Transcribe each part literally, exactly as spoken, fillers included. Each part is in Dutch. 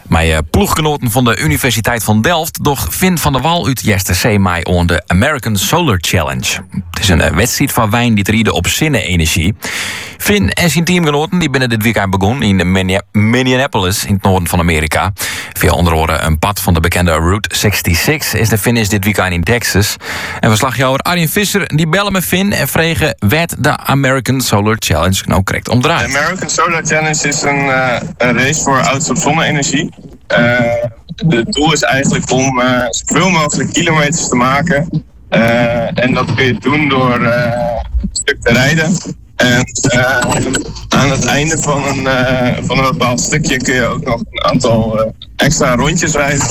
Mijn uh, ploeggenoten van de Universiteit van Delft, doch Finn van der Wal uit Jester mij on de American Solar Challenge. Het is een uh, wedstrijd van wijn die te rieden op zinnenenergie. Finn en zijn teamgenoten die binnen dit weekend begonnen in Minneapolis in het noorden van Amerika. Via onder andere een pad van de bekende Route zesenzestig is de finish dit weekend in Texas. En verslagjouwer Arjen Visser die bellen met Finn en vregen werd de American Solar Challenge nou correct omdraaid. De American Solar Challenge is een, uh, een race voor auto's op zonne-energie. Uh, het doel is eigenlijk om uh, zoveel mogelijk kilometers te maken. Uh, en dat kun je doen door uh, een stuk te rijden. En uh, aan het einde van een, uh, van een bepaald stukje kun je ook nog een aantal uh, extra rondjes rijden.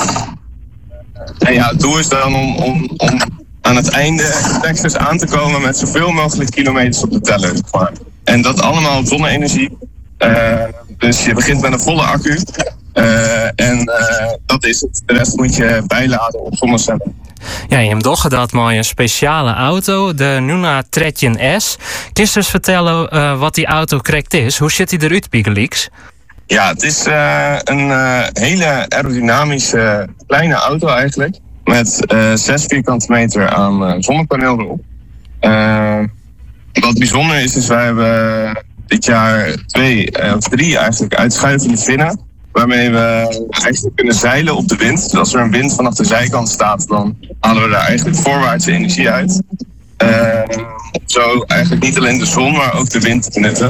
En ja, het doel is dan om, om, om aan het einde in Texas aan te komen met zoveel mogelijk kilometers op de teller. En dat allemaal op zonne-energie. Uh, dus je begint met een volle accu. Uh, en uh, dat is het. De rest moet je bijladen op zonnecellen. Ja, je hebt doorgedaan met een speciale auto, de Nuna dertien S. Kun je dus vertellen uh, wat die auto correct is? Hoe ziet hij eruit, Piegelix? Ja, het is uh, een uh, hele aerodynamische kleine auto eigenlijk. Met uh, zes vierkante meter aan uh, zonnepaneel erop. Uh, wat bijzonder is, is wij hebben dit jaar twee uh, of drie eigenlijk uitschuivende vinnen. Waarmee we eigenlijk kunnen zeilen op de wind. Dus als er een wind vanaf de zijkant staat, dan halen we daar eigenlijk voorwaartse energie uit. Uh, om zo eigenlijk niet alleen de zon, maar ook de wind te benutten.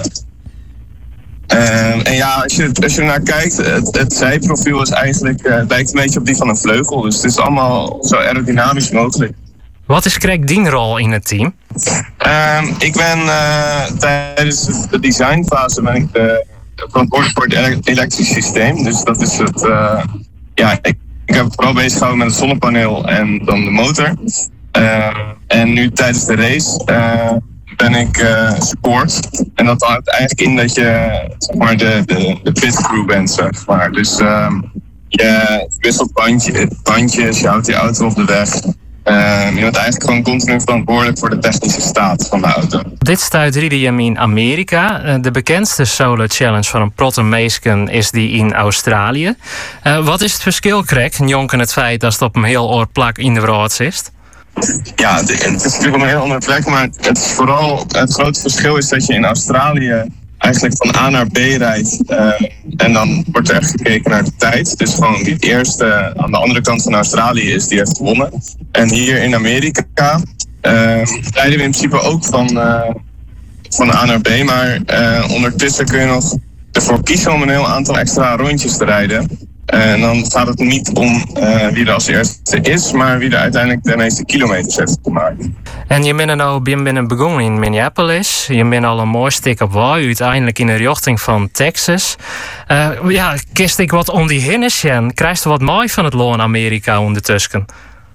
Uh, en ja, als je, als je er naar kijkt, het, het zijprofiel is eigenlijk, uh, lijkt een beetje op die van een vleugel. Dus het is allemaal zo aerodynamisch mogelijk. Wat is correct die rol in het team? Uh, ik ben uh, tijdens de designfase ben ik de verantwoordelijk voor het elektrisch systeem. Dus dat is het. Uh, ja, ik, ik heb het vooral bezig gehouden met het zonnepaneel en dan de motor. Uh, en nu tijdens de race uh, ben ik uh, support. En dat houdt eigenlijk in dat je zeg maar, de, de, de pit crew bent, zeg maar. Dus uh, je wisselt bandje, bandjes, je houdt die auto op de weg. Uh, je bent eigenlijk gewoon continu verantwoordelijk voor de technische staat van de auto. Dit stuit rieden je in Amerika. De bekendste Solar Challenge van een Proton-meesken is die in Australië. Uh, wat is het verschil, Craig, jonken het feit dat het op een heel oor plak in de rood is? Ja, het is natuurlijk op een heel andere plek, maar het is vooral het grote verschil is dat je in Australië eigenlijk van A naar B rijdt. Uh, en dan wordt er echt gekeken naar de tijd. Dus gewoon wie het eerste aan de andere kant van Australië is, die heeft gewonnen. En hier in Amerika uh, rijden we in principe ook van, uh, van A naar B. Maar uh, ondertussen kun je nog ervoor kiezen om een heel aantal extra rondjes te rijden. En dan gaat het niet om uh, wie er als eerste is, maar wie er uiteindelijk de meeste kilometers heeft gemaakt. En je bent er nou binnen begonnen in Minneapolis. Je bent al een mooi stuk op wei, uiteindelijk in de richting van Texas. Uh, ja, kist ik wat om die hinnesjen? Krijg je wat mooi van het loon Amerika ondertussen?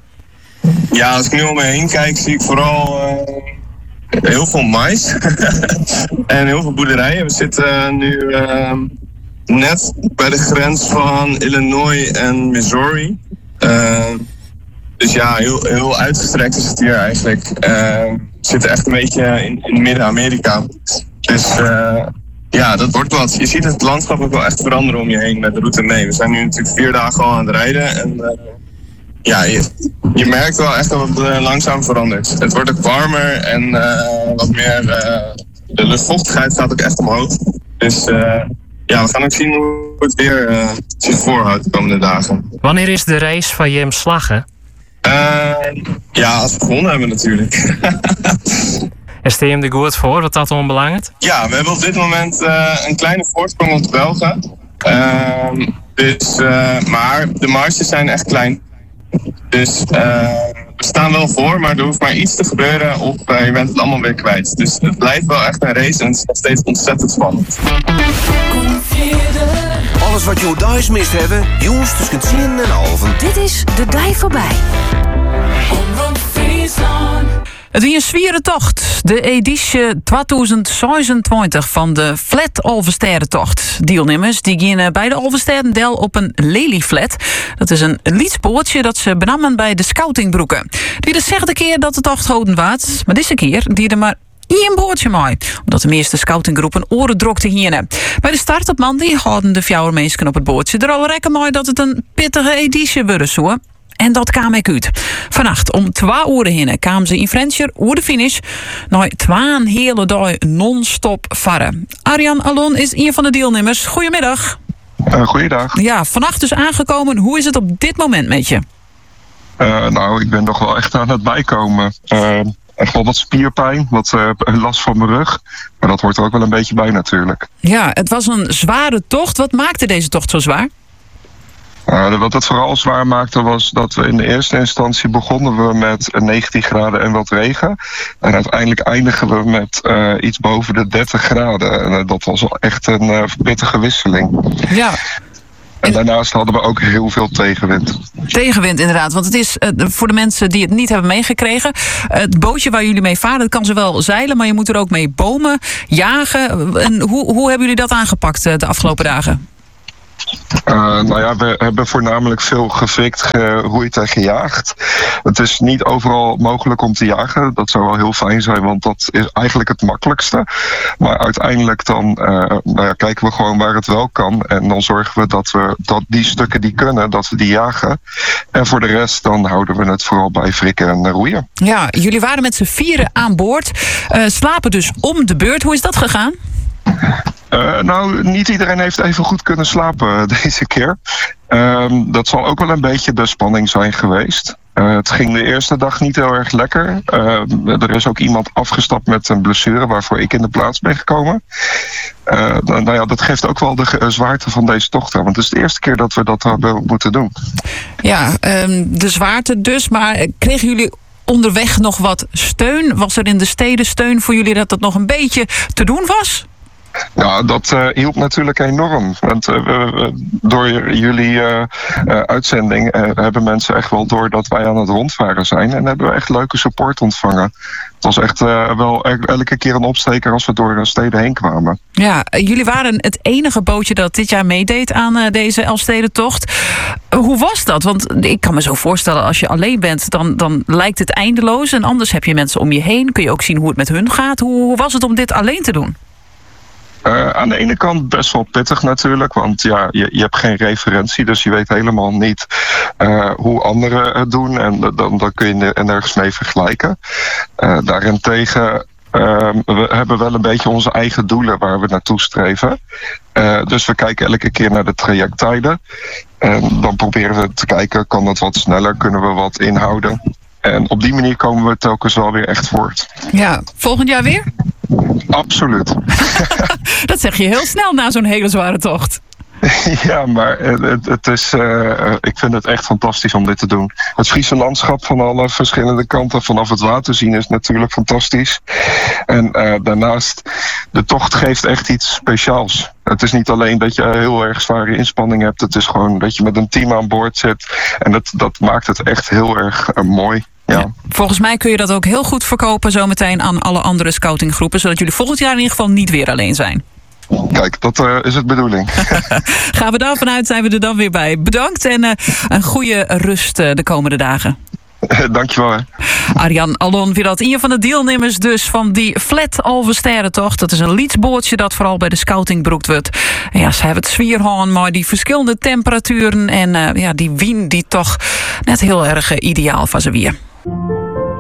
Ja, als ik nu om me heen kijk, zie ik vooral uh, heel veel mais en heel veel boerderijen. We zitten nu Uh, net bij de grens van Illinois en Missouri. Uh, dus ja, heel, heel uitgestrekt is het hier eigenlijk. Uh, we zitten echt een beetje in, in Midden-Amerika. Dus uh, ja, dat wordt wat. Je ziet het landschap ook wel echt veranderen om je heen met de route mee. We zijn nu natuurlijk vier dagen al aan het rijden. En uh, ja, je, je merkt wel echt dat het uh, langzaam verandert. Het wordt ook warmer en uh, wat meer... Uh, de luchtvochtigheid gaat ook echt omhoog. Dus... Uh, Ja, we gaan ook zien hoe het weer uh, zich voorhoudt de komende dagen. Wanneer is de race van Jim Slaggen? Uh, ja, als we gewonnen hebben natuurlijk. En stel je hem er goed voor, wat dat onbelangrijk? Ja, we hebben op dit moment uh, een kleine voorsprong op de Belgen. Uh, dus, uh, maar de marges zijn echt klein. Dus uh, we staan wel voor, maar er hoeft maar iets te gebeuren of uh, je bent het allemaal weer kwijt. Dus het blijft wel echt een race en het is nog steeds ontzettend spannend. Alles wat je thuis mist hebben, jongens tussen tien en halven. Dit is de Dij voorbij. Het is een zwiere tocht. De editie tweeduizend zesenentwintig van de Flat Alversterrentocht. Deelnemers die gaan bij de Alversterendel op een lelieflat. Dat is een lietspoortje dat ze benamen bij de Scoutingbroeken. Die de zesde keer dat de tocht houden waard. Maar deze keer die er maar één boordje mooi. Omdat de meeste scoutinggroepen oren drok te hieren. Bij de start op Mandy hadden de fjouwer mensen op het boordje er al rekken mooi dat het een pittige editie worden zou. En dat kwam ik uit. Vannacht om twee uur heen kwamen ze in Frencher oer de finish. Nou, twee hele dag non-stop varen. Arjan Alon is een van de deelnemers. Goedemiddag. Uh, goeiedag. Ja, vannacht dus aangekomen. Hoe is het op dit moment met je? Uh, nou, ik ben nog wel echt aan het bijkomen. Uh, echt wel wat spierpijn, wat uh, last van mijn rug. Maar dat hoort er ook wel een beetje bij natuurlijk. Ja, het was een zware tocht. Wat maakte deze tocht zo zwaar? Uh, wat het vooral zwaar maakte was dat we in de eerste instantie begonnen we met negentien graden en wat regen. En uiteindelijk eindigen we met uh, iets boven de dertig graden. En uh, dat was wel echt een uh, pittige wisseling. Ja. En daarnaast hadden we ook heel veel tegenwind. Tegenwind inderdaad, want het is uh, voor de mensen die het niet hebben meegekregen. Uh, het bootje waar jullie mee varen, dat kan zowel zeilen, maar je moet er ook mee bomen, jagen. En hoe, hoe hebben jullie dat aangepakt uh, de afgelopen dagen? Uh, nou ja, we hebben voornamelijk veel gefikt, geroeid en gejaagd. Het is niet overal mogelijk om te jagen. Dat zou wel heel fijn zijn, want dat is eigenlijk het makkelijkste. Maar uiteindelijk dan uh, nou ja, kijken we gewoon waar het wel kan. En dan zorgen we dat we dat die stukken die kunnen, dat we die jagen. En voor de rest dan houden we het vooral bij frikken en roeien. Ja, jullie waren met z'n vieren aan boord. Uh, slapen dus om de beurt. Hoe is dat gegaan? Uh, nou, niet iedereen heeft even goed kunnen slapen deze keer. Uh, dat zal ook wel een beetje de spanning zijn geweest. Uh, het ging de eerste dag niet heel erg lekker. Uh, er is ook iemand afgestapt met een blessure waarvoor ik in de plaats ben gekomen. Uh, nou ja, dat geeft ook wel de uh, zwaarte van deze tocht. Want het is de eerste keer dat we dat hebben moeten doen. Ja, um, de zwaarte dus. Maar kregen jullie onderweg nog wat steun? Was er in de steden steun voor jullie dat het nog een beetje te doen was? Ja, dat uh, hielp natuurlijk enorm. Want uh, uh, door jullie uh, uh, uitzending uh, hebben mensen echt wel door dat wij aan het rondvaren zijn. En hebben we echt leuke support ontvangen. Het was echt uh, wel elke keer een opsteker als we door steden heen kwamen. Ja, jullie waren het enige bootje dat dit jaar meedeed aan uh, deze Elfstedentocht. Uh, hoe was dat? Want ik kan me zo voorstellen, als je alleen bent, dan, dan lijkt het eindeloos. En anders heb je mensen om je heen. Kun je ook zien hoe het met hun gaat. Hoe, hoe was het om dit alleen te doen? Uh, aan de ene kant best wel pittig natuurlijk, want ja, je, je hebt geen referentie, dus je weet helemaal niet uh, hoe anderen het doen en dan, dan kun je er nergens mee vergelijken. Uh, daarentegen uh, we hebben wel een beetje onze eigen doelen waar we naartoe streven. Uh, dus we kijken elke keer naar de trajecttijden en dan proberen we te kijken, kan dat wat sneller, kunnen we wat inhouden. En op die manier komen we telkens wel weer echt voort. Ja, volgend jaar weer? Absoluut. Dat zeg je heel snel na zo'n hele zware tocht. Ja, maar het, het is, uh, ik vind het echt fantastisch om dit te doen. Het Friese landschap van alle verschillende kanten vanaf het water zien is natuurlijk fantastisch. En uh, daarnaast, de tocht geeft echt iets speciaals. Het is niet alleen dat je heel erg zware inspanning hebt. Het is gewoon dat je met een team aan boord zit. En dat, dat maakt het echt heel erg uh, mooi. Ja. Ja, volgens mij kun je dat ook heel goed verkopen zometeen aan alle andere scoutinggroepen. Zodat jullie volgend jaar in ieder geval niet weer alleen zijn. Kijk, dat uh, is het bedoeling. Gaan we daarvan uit, zijn we er dan weer bij. Bedankt en uh, een goede rust uh, de komende dagen. Dankjewel. Hè. Arjan Alon, weer dat een van de deelnemers dus van die Flat Alversterrentocht. Dat is een lietsbootje dat vooral bij de scouting broekt wordt. En ja, ze hebben het zwierhaan, maar die verschillende temperaturen en uh, ja, die wind die toch net heel erg uh, ideaal was er weer.